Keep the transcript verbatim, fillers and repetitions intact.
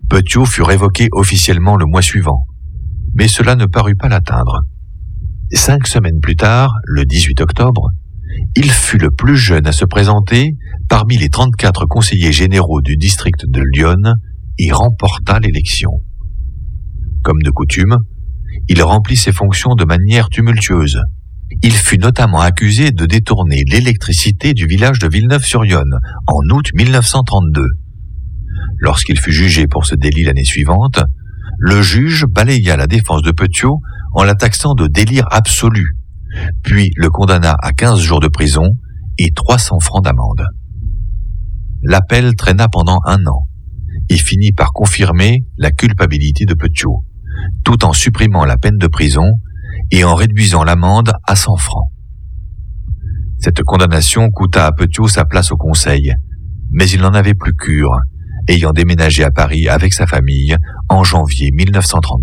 Petiot fut révoqué officiellement le mois suivant, mais cela ne parut pas l'atteindre. Cinq semaines plus tard, le dix-huit octobre, il fut le plus jeune à se présenter parmi les trente-quatre conseillers généraux du district de Lyon et remporta l'élection. Comme de coutume, il remplit ses fonctions de manière tumultueuse. Il fut notamment accusé de détourner l'électricité du village de Villeneuve-sur-Yonne en août mille neuf cent trente-deux. Lorsqu'il fut jugé pour ce délit l'année suivante, le juge balaya la défense de Petiot en la taxant de délire absolu, puis le condamna à quinze jours de prison et trois cents francs d'amende. L'appel traîna pendant un an et finit par confirmer la culpabilité de Petiot, tout en supprimant la peine de prison et en réduisant l'amende à cent francs. Cette condamnation coûta à Petiot sa place au Conseil, mais il n'en avait plus cure, ayant déménagé à Paris avec sa famille en janvier mille neuf cent trente-deux.